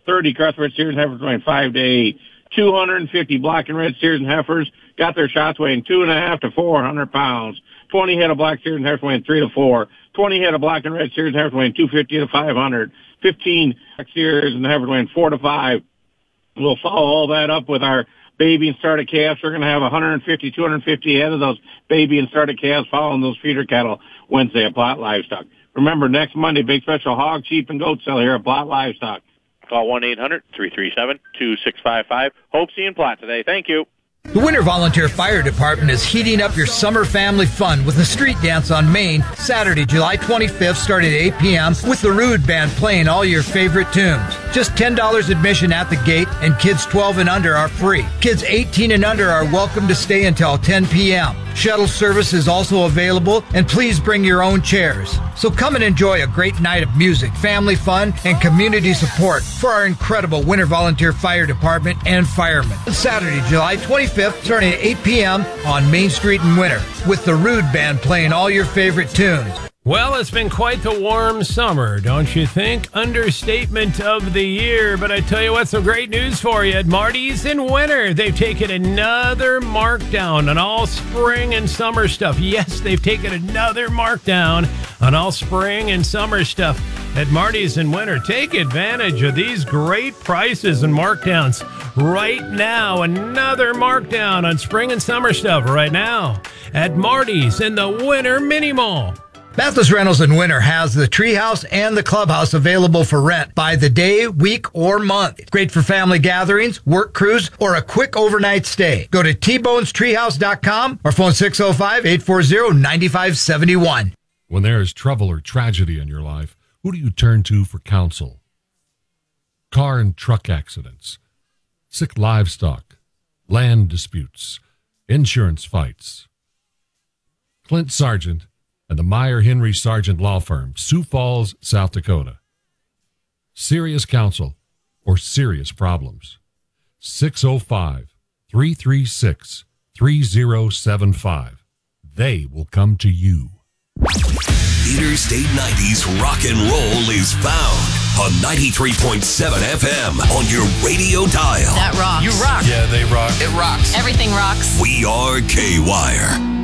30 Cuthbert steers and heifers weighing 5 to 8. 250 black and red steers and heifers got their shots weighing 2.5 to 400 pounds. 20 head of black steers and heifers weighing 3 to 4. 20 head of black and red steers and heifers weighing 250 to 500. 15 steers and heifers weighing 4 to 5. We'll follow all that up with our baby and started calves. We're going to have 150, 250 head of those baby and started calves following those feeder cattle Wednesday at Platt Livestock. Remember, next Monday, big special hog, sheep, and goat sale here at Platt Livestock. Call 1-800-337-2655. Hope see you in Platt today. Thank you. The Winter Volunteer Fire Department is heating up your summer family fun with a street dance on Main, Saturday, July 25th, starting at 8 p.m. with the Rude Band playing all your favorite tunes. Just $10 admission at the gate, and kids 12 and under are free. Kids 18 and under are welcome to stay until 10 p.m. Shuttle service is also available, and please bring your own chairs. So come and enjoy a great night of music, family fun, and community support for our incredible Winter Volunteer Fire Department and firemen. Saturday, July 25th, starting at 8 p.m. on Main Street in Winter, with the Rude Band playing all your favorite tunes. Well, it's been quite the warm summer, don't you think? Understatement of the year. But I tell you what, some great news for you. At Marty's in Winter, they've taken another markdown on all spring and summer stuff. Yes, they've taken another markdown on all spring and summer stuff. At Marty's in Winter, take advantage of these great prices and markdowns right now. Another markdown on spring and summer stuff right now at Marty's in the Winter Mini Mall. Mathis Rentals in Winter has the treehouse and the clubhouse available for rent by the day, week, or month. Great for family gatherings, work crews, or a quick overnight stay. Go to tbonesTreehouse.com or phone 605-840-9571. When there is trouble or tragedy in your life, who do you turn to for counsel? Car and truck accidents, sick livestock, land disputes, insurance fights. Clint Sargent and the Meyer Henry Sargent Law Firm, Sioux Falls, South Dakota. Serious counsel or serious problems. 605-336-3075. They will come to you. Interstate 90s rock and roll is found on 93.7 FM on your radio dial. That rocks. You rock. Yeah, they rock. It rocks. Everything rocks. We are K-Wire.